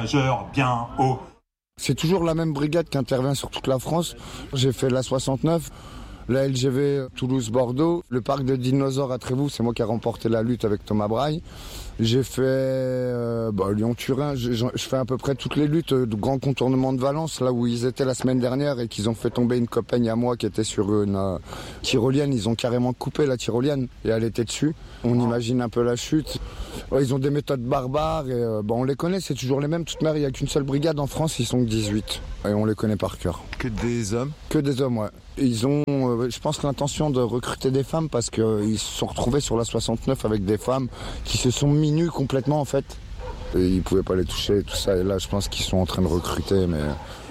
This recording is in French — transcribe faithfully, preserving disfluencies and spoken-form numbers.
majeur bien haut. C'est toujours la même brigade qui intervient sur toute la France. J'ai fait la soixante-neuf, la L G V Toulouse-Bordeaux, le parc de dinosaures à Trévoux, c'est moi qui ai remporté la lutte avec Thomas Braille. J'ai fait euh, bah, Lyon-Turin, je, je fais à peu près toutes les luttes de grand contournement de Valence, là où ils étaient la semaine dernière et qu'ils ont fait tomber une copaine à moi qui était sur une euh, tyrolienne. Ils ont carrément coupé la tyrolienne et elle était dessus. On imagine un peu la chute. Ouais, ils ont des méthodes barbares et euh, bah, on les connaît, c'est toujours les mêmes. De toute manière, il n'y a qu'une seule brigade en France, ils sont dix-huit et on les connaît par cœur. Que des hommes ? Que des hommes, ouais. Ils ont, euh, je pense, l'intention de recruter des femmes parce qu'ils euh, se sont retrouvés sur la soixante-neuf avec des femmes qui se sont mis nues complètement en fait. Et ils ne pouvaient pas les toucher et tout ça. Et là, je pense qu'ils sont en train de recruter, mais